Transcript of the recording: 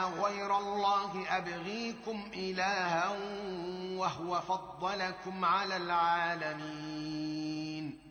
أغير الله أبغيكم إلها وهو فضلكم على العالمين